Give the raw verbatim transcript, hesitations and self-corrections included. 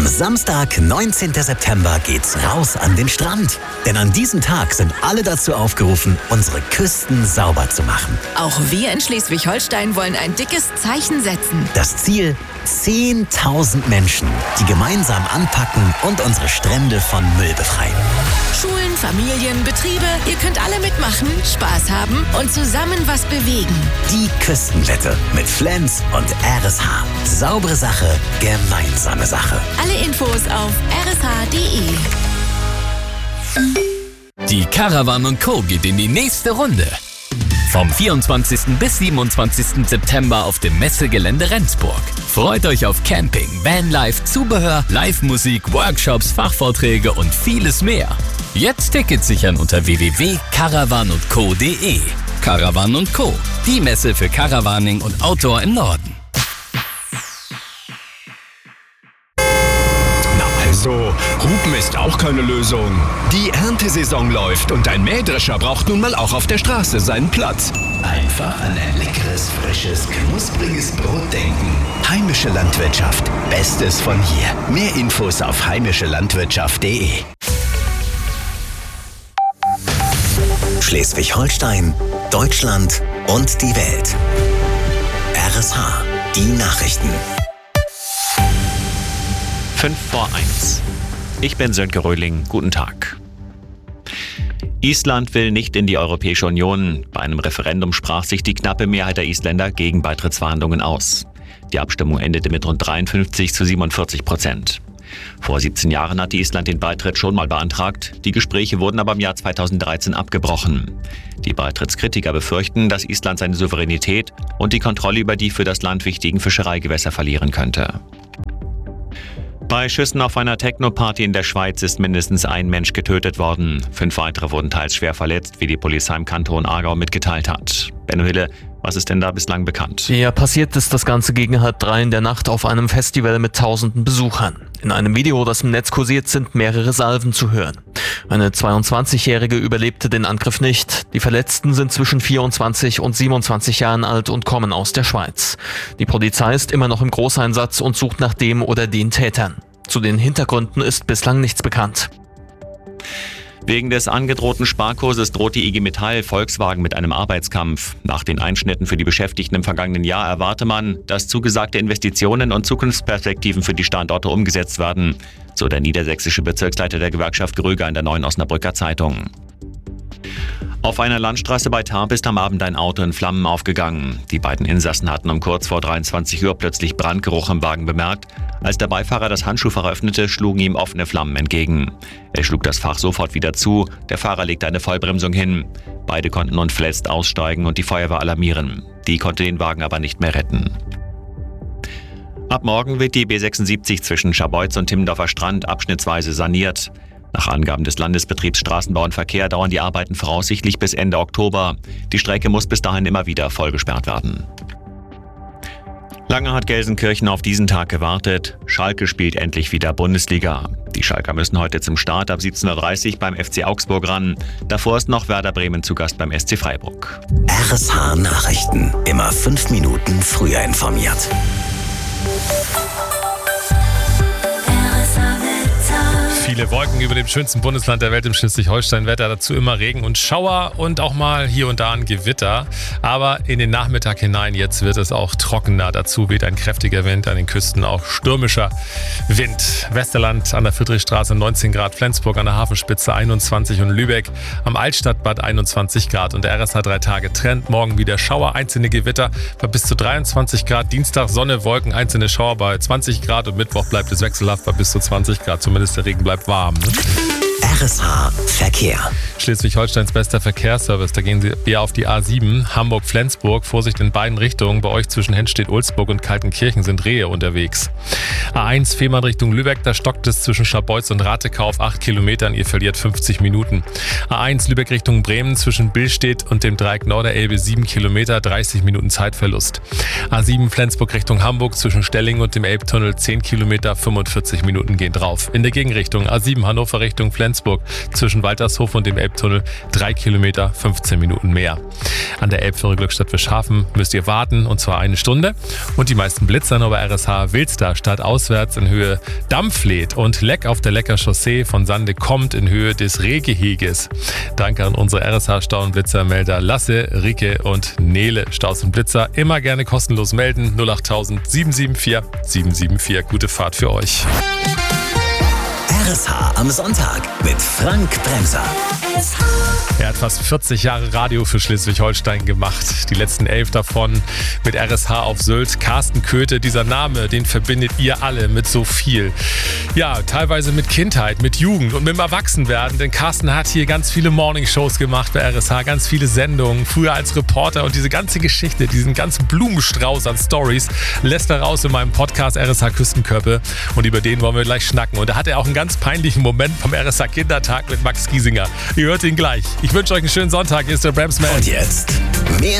Am Samstag, neunzehnten September, geht's raus an den Strand. Denn an diesem Tag sind alle dazu aufgerufen, unsere Küsten sauber zu machen. Auch wir in Schleswig-Holstein wollen ein dickes Zeichen setzen. Das Ziel: zehntausend Menschen, die gemeinsam anpacken und unsere Strände von Müll befreien. Schulen, Familien, Betriebe, ihr könnt alle mitmachen, Spaß haben und zusammen was bewegen. Die Küstenwette mit Flens und R S H. Saubere Sache, gemeinsame Sache. Alle Infos auf r s h punkt d e. Die Caravan und Co. geht in die nächste Runde. Vom vierundzwanzigsten bis siebenundzwanzigsten September auf dem Messegelände Rendsburg. Freut euch auf Camping, Vanlife, Zubehör, Live-Musik, Workshops, Fachvorträge und vieles mehr. Jetzt Tickets sichern unter w w w punkt caravan und co punkt d e. Caravan und Co., die Messe für Caravaning und Outdoor im Norden. So, Hupen ist auch keine Lösung. Die Erntesaison läuft und ein Mähdrescher braucht nun mal auch auf der Straße seinen Platz. Einfach an ein leckeres, frisches, knuspriges Brot denken. Heimische Landwirtschaft. Bestes von hier. Mehr Infos auf heimische landwirtschaft punkt d e. Schleswig-Holstein, Deutschland und die Welt. R S H, die Nachrichten. fünf vor eins. Ich bin Sönke Röhling. Guten Tag. Island will nicht in die Europäische Union. Bei einem Referendum sprach sich die knappe Mehrheit der Isländer gegen Beitrittsverhandlungen aus. Die Abstimmung endete mit rund dreiundfünfzig zu siebenundvierzig Prozent. Vor siebzehn Jahren hatte Island den Beitritt schon mal beantragt. Die Gespräche wurden aber im Jahr zweitausenddreizehn abgebrochen. Die Beitrittskritiker befürchten, dass Island seine Souveränität und die Kontrolle über die für das Land wichtigen Fischereigewässer verlieren könnte. Bei Schüssen auf einer Techno-Party in der Schweiz ist mindestens ein Mensch getötet worden. Fünf weitere wurden teils schwer verletzt, wie die Polizei im Kanton Aargau mitgeteilt hat. Benno Hille, was ist denn da bislang bekannt? Ja, passiert ist das Ganze gegen halb drei in der Nacht auf einem Festival mit tausenden Besuchern. In einem Video, das im Netz kursiert, sind mehrere Salven zu hören. Eine zweiundzwanzigjährige überlebte den Angriff nicht. Die Verletzten sind zwischen vierundzwanzig und siebenundzwanzig Jahren alt und kommen aus der Schweiz. Die Polizei ist immer noch im Großeinsatz und sucht nach dem oder den Tätern. Zu den Hintergründen ist bislang nichts bekannt. Wegen des angedrohten Sparkurses droht die I G Metall Volkswagen mit einem Arbeitskampf. Nach den Einschnitten für die Beschäftigten im vergangenen Jahr erwarte man, dass zugesagte Investitionen und Zukunftsperspektiven für die Standorte umgesetzt werden, so der niedersächsische Bezirksleiter der Gewerkschaft Gröger in der Neuen Osnabrücker Zeitung. Auf einer Landstraße bei Tarp ist am Abend ein Auto in Flammen aufgegangen. Die beiden Insassen hatten um kurz vor dreiundzwanzig Uhr plötzlich Brandgeruch im Wagen bemerkt. Als der Beifahrer das Handschuhfach öffnete, schlugen ihm offene Flammen entgegen. Er schlug das Fach sofort wieder zu, der Fahrer legte eine Vollbremsung hin. Beide konnten unverletzt aussteigen und die Feuerwehr alarmieren. Die konnte den Wagen aber nicht mehr retten. Ab morgen wird die B sechsundsiebzig zwischen Scharbeutz und Timmendorfer Strand abschnittsweise saniert. Nach Angaben des Landesbetriebs Straßenbau und Verkehr dauern die Arbeiten voraussichtlich bis Ende Oktober. Die Strecke muss bis dahin immer wieder vollgesperrt werden. Lange hat Gelsenkirchen auf diesen Tag gewartet. Schalke spielt endlich wieder Bundesliga. Die Schalker müssen heute zum Start ab siebzehn Uhr dreißig beim F C Augsburg ran. Davor ist noch Werder Bremen zu Gast beim S C Freiburg. R S H Nachrichten. Immer fünf Minuten früher informiert. Viele Wolken über dem schönsten Bundesland der Welt, im Schleswig-Holstein-Wetter. Dazu immer Regen und Schauer und auch mal hier und da ein Gewitter. Aber in den Nachmittag hinein, jetzt wird es auch trockener. Dazu weht ein kräftiger Wind, an den Küsten auch stürmischer Wind. Westerland an der Friedrichstraße neunzehn Grad, Flensburg an der Hafenspitze einundzwanzig und Lübeck am Altstadtbad einundzwanzig Grad. Und der R S H drei Tage Trend. Morgen wieder Schauer, einzelne Gewitter bei bis zu dreiundzwanzig Grad. Dienstag Sonne, Wolken, einzelne Schauer bei zwanzig Grad. Und Mittwoch bleibt es wechselhaft bei bis zu zwanzig Grad. Zumindest der Regen bleibt warm. R S H Verkehr. Schleswig-Holsteins bester Verkehrsservice. Da gehen wir auf die A sieben, Hamburg-Flensburg. Vorsicht in beiden Richtungen. Bei euch zwischen Hennstedt-Ulzburg und Kaltenkirchen sind Rehe unterwegs. A eins, Fehmarn Richtung Lübeck. Da stockt es zwischen Scharbeutz und Ratekau auf acht Kilometern. Ihr verliert fünfzig Minuten. A eins, Lübeck Richtung Bremen. Zwischen Billstedt und dem Dreieck Norderelbe sieben Kilometer, dreißig Minuten Zeitverlust. A sieben, Flensburg Richtung Hamburg. Zwischen Stelling und dem Elbtunnel zehn Kilometer, fünfundvierzig Minuten gehen drauf. In der Gegenrichtung A sieben, Hannover Richtung Flensburg. Flensburg zwischen Waltershof und dem Elbtunnel drei Kilometer, fünfzehn Minuten mehr. An der Elbfähre Glückstadt Fischhafen müsst ihr warten, und zwar eine Stunde. Und die meisten Blitzer nur bei R S H Wilster stadtauswärts in Höhe Dampfled und Leck auf der Lecker Chaussee von Sande kommt in Höhe des Rehgeheges. Danke an unsere R S H-Stau- und Blitzermelder Lasse, Rike und Nele. Staus und Blitzer immer gerne kostenlos melden. null acht tausend sieben sieben vier sieben sieben vier. Gute Fahrt für euch. R S H am Sonntag mit Frank Bremser. Er hat fast vierzig Jahre Radio für Schleswig-Holstein gemacht. Die letzten elf davon mit R S H auf Sylt. Carsten Köthe, dieser Name, den verbindet ihr alle mit so viel. Ja, teilweise mit Kindheit, mit Jugend und mit dem Erwachsenwerden. Denn Carsten hat hier ganz viele Morningshows gemacht bei R S H, ganz viele Sendungen. Früher als Reporter, und diese ganze Geschichte, diesen ganzen Blumenstrauß an Stories lässt er raus in meinem Podcast R S H Küstenköppe. Und über den wollen wir gleich schnacken. Und da hat er auch einen ganz peinlichen Moment vom R S H Kindertag mit Max Giesinger. Ihr hört ihn gleich. Ich wünsche euch einen schönen Sonntag. Hier ist der Bremsman. Und jetzt mehr